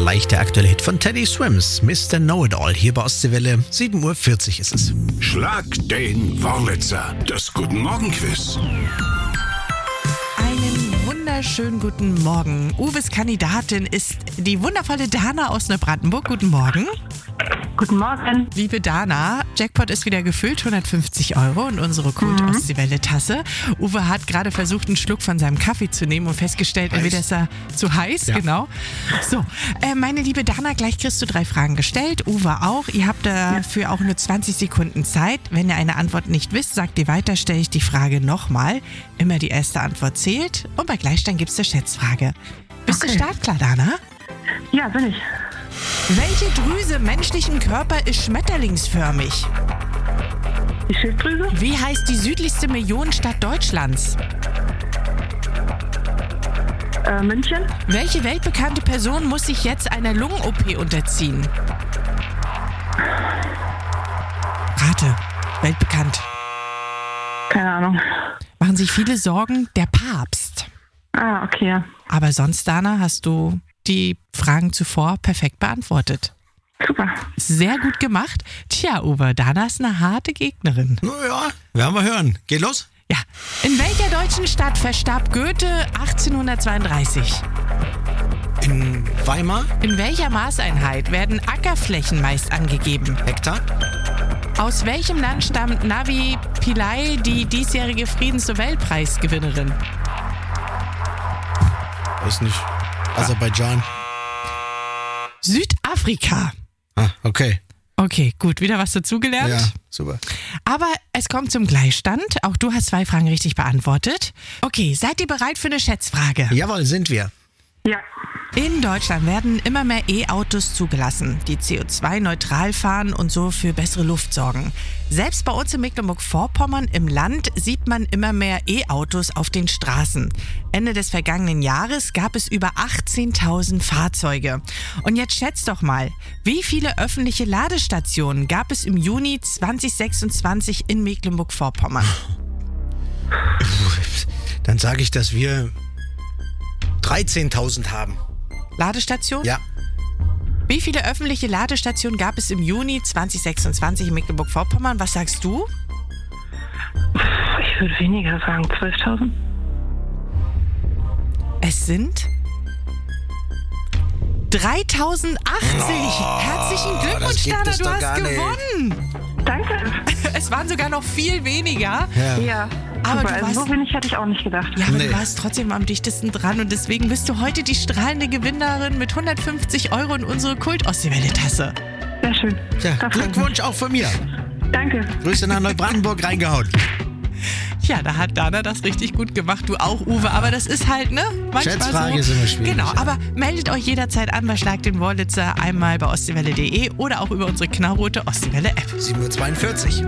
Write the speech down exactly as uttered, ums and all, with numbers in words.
gleich der aktuelle Hit von Teddy Swims, Mister Know-It-All, hier bei Ostseewelle. sieben Uhr vierzig ist es. Schlag den Wurlitzer, das Guten Morgen Quiz. Einen wunderschönen guten Morgen. Uwes Kandidatin ist die wundervolle Dana aus Neubrandenburg. Guten Morgen. Guten Morgen. Liebe Dana, Jackpot ist wieder gefüllt, hundertfünfzig Euro und unsere Kult-Ostseewelle-Tasse. Uwe hat gerade versucht, einen Schluck von seinem Kaffee zu nehmen und festgestellt, entweder ist er zu heiß, Ja. genau. So, äh, meine liebe Dana, gleich kriegst du drei Fragen gestellt, Uwe auch. Ihr habt dafür auch nur zwanzig Sekunden Zeit. Wenn ihr eine Antwort nicht wisst, sagt ihr weiter, stelle ich die Frage nochmal. Immer die erste Antwort zählt und bei Gleichstand gibt es eine Schätzfrage. Bist Okay. du startklar, Dana? Ja, bin ich. Welche Drüse im menschlichen Körper ist schmetterlingsförmig? Die Schilddrüse? Wie heißt die südlichste Millionenstadt Deutschlands? Äh, München? Welche weltbekannte Person muss sich jetzt einer Lungen-O P unterziehen? Rate. Weltbekannt. Keine Ahnung. Machen sich viele Sorgen, der Papst. Ah, okay, ja. Aber sonst, Dana, hast du die Fragen zuvor perfekt beantwortet. Super. Sehr gut gemacht. Tja, Uwe, Dana ist eine harte Gegnerin. Naja, werden wir hören. Geht los? Ja. In welcher deutschen Stadt verstarb Goethe achtzehnhundertzweiunddreißig? In Weimar? In welcher Maßeinheit werden Ackerflächen meist angegeben? Hektar? Aus welchem Land stammt Navi Pillay, die diesjährige Friedensnobelpreisgewinnerin? Weiß nicht. Aserbaidschan. Südafrika. Ah, okay. Okay, gut, wieder was dazugelernt. Ja, super. Aber es kommt zum Gleichstand. Auch du hast zwei Fragen richtig beantwortet. Okay, seid ihr bereit für eine Schätzfrage? Jawohl, sind wir. Ja. In Deutschland werden immer mehr E-Autos zugelassen, die C O zwei neutral fahren und so für bessere Luft sorgen. Selbst bei uns in Mecklenburg-Vorpommern im Land sieht man immer mehr E-Autos auf den Straßen. Ende des vergangenen Jahres gab es über achtzehntausend Fahrzeuge. Und jetzt schätzt doch mal, wie viele öffentliche Ladestationen gab es im Juni zweitausendsechsundzwanzig in Mecklenburg-Vorpommern? Dann sage ich, dass wir dreizehntausend haben. Ladestationen? Ja. Wie viele öffentliche Ladestationen gab es im Juni zweitausendsechsundzwanzig in Mecklenburg-Vorpommern? Was sagst du? Ich würde weniger sagen, zwölftausend. Es sind dreitausendachtzig. Herzlichen Glückwunsch, das gibt Dana, es du doch hast gar nicht. gewonnen. Danke. Es waren sogar noch viel weniger. Ja. Ja. Aber Super. du Also warst- so wenig hätte ich auch nicht gedacht. Ja, aber Nee. du warst trotzdem am dichtesten dran und deswegen bist du heute die strahlende Gewinnerin mit hundertfünfzig Euro in unsere Kult-Ostseewelle-Tasse. Sehr schön. Tja, Da freut Glückwunsch auch von mir. mich. Danke. Grüße nach Neubrandenburg reingehauen. Ja, da hat Dana das richtig gut gemacht, du auch, Uwe. Aber das ist halt, ne? Manchmal Schätzfrage so. ist immer schwierig, Genau, ja. aber meldet euch jederzeit an bei Schlag den Wurlitzer einmal bei ostseewelle punkt de oder auch über unsere knallrote Ostseewelle-App. sieben Uhr zweiundvierzig.